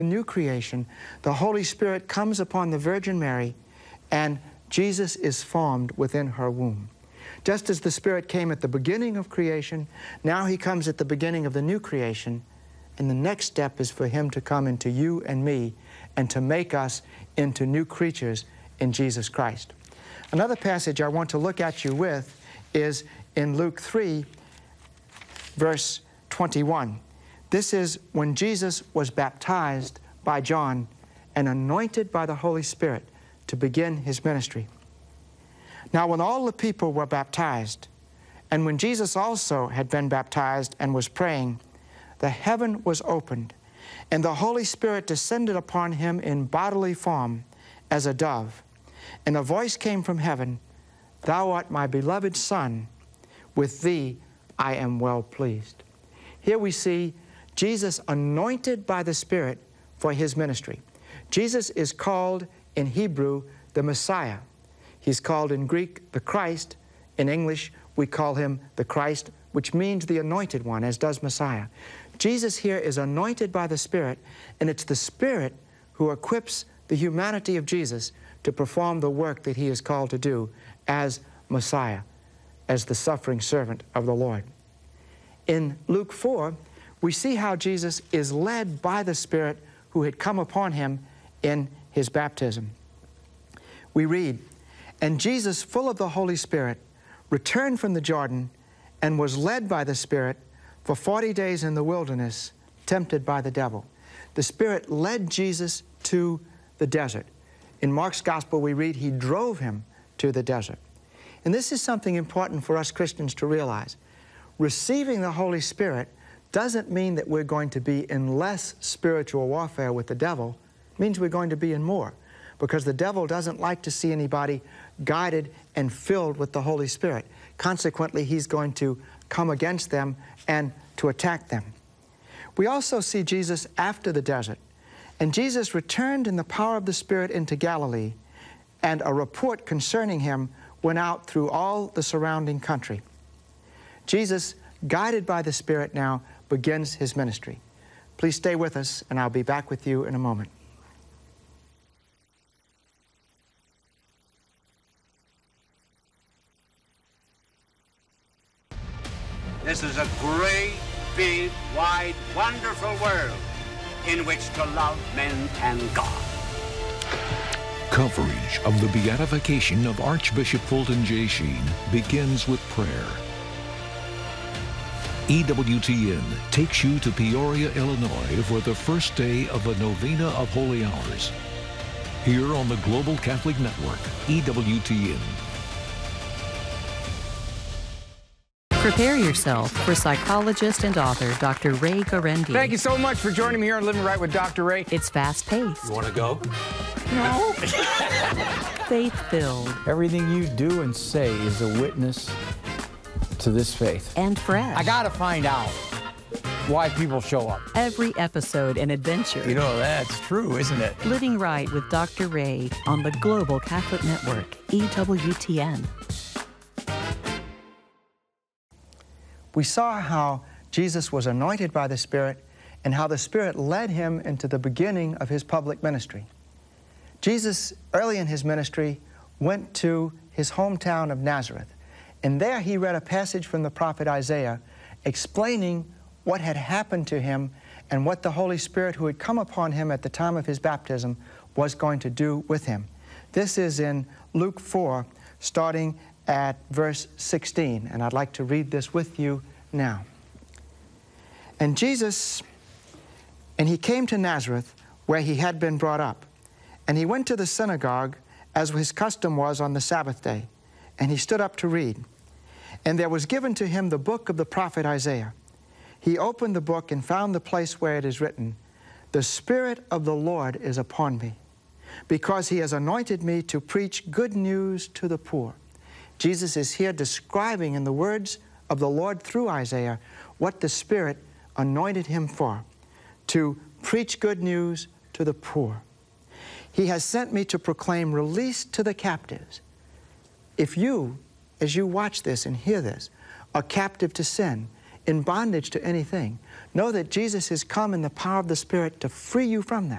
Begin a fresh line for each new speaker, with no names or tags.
New creation, the Holy Spirit comes upon the Virgin Mary, and Jesus is formed within her womb. Just as the Spirit came at the beginning of creation, now he comes at the beginning of the new creation, and the next step is for him to come into you and me and to make us into new creatures in Jesus Christ. Another passage I want to look at you with is in Luke 3, verse 21. This is when Jesus was baptized by John and anointed by the Holy Spirit to begin his ministry. Now, when all the people were baptized, and when Jesus also had been baptized and was praying, the heaven was opened, and the Holy Spirit descended upon him in bodily form as a dove. And a voice came from heaven, "Thou art my beloved Son, with thee I am well pleased." Here we see Jesus anointed by the Spirit for his ministry. Jesus is called in Hebrew the Messiah. He's called in Greek the Christ. In English, we call him the Christ, which means the anointed one, as does Messiah. Jesus here is anointed by the Spirit, and it's the Spirit who equips the humanity of Jesus to perform the work that he is called to do as Messiah, as the suffering servant of the Lord. In Luke 4, we see how Jesus is led by the Spirit who had come upon him in his baptism. We read, "And Jesus, full of the Holy Spirit, returned from the Jordan and was led by the Spirit for 40 days in the wilderness, tempted by the devil." The Spirit led Jesus to the desert. In Mark's Gospel, we read he drove him to the desert. And this is something important for us Christians to realize. Receiving the Holy Spirit doesn't mean that we're going to be in less spiritual warfare with the devil. It means we're going to be in more, because the devil doesn't like to see anybody guided and filled with the Holy Spirit. Consequently, he's going to come against them and to attack them. We also see Jesus after the desert. And Jesus returned in the power of the Spirit into Galilee, and a report concerning him went out through all the surrounding country. Jesus, guided by the Spirit now, begins his ministry. Please stay with us, and I'll be back with you in a moment.
This is a great, big, wide, wonderful world in which to love men and God.
Coverage of the beatification of Archbishop Fulton J. Sheen begins with prayer. EWTN takes you to Peoria, Illinois for the first day of a novena of holy hours. Here on the Global Catholic Network, EWTN.
Prepare yourself for psychologist and author Dr. Ray Guarendi.
Thank you so much for joining me here on Living Right with Dr. Ray.
It's fast-paced.
You want to go?
No.
Faith-filled.
Everything you do and say is a witness to this faith.
And fresh.
I gotta find out why people show up.
Every episode an adventure.
You know, that's true, isn't it?
Living Right with Dr. Ray on the Global Catholic Network, EWTN.
We saw how Jesus was anointed by the Spirit and how the Spirit led him into the beginning of his public ministry. Jesus, early in his ministry, went to his hometown of Nazareth, and there he read a passage from the prophet Isaiah explaining what had happened to him and what the Holy Spirit who had come upon him at the time of his baptism was going to do with him. This is in Luke 4, starting at verse 16, and I'd like to read this with you now. And he came to Nazareth, where he had been brought up, and he went to the synagogue, as his custom was on the Sabbath day, and he stood up to read. And there was given to him the book of the prophet Isaiah. He opened the book and found the place where it is written, "The Spirit of the Lord is upon me, because he has anointed me to preach good news to the poor." Jesus is here describing in the words of the Lord through Isaiah what the Spirit anointed him for, to preach good news to the poor. He has sent me to proclaim release to the captives. If you, as you watch this and hear this, are captive to sin, in bondage to anything, know that Jesus has come in the power of the Spirit to free you from that.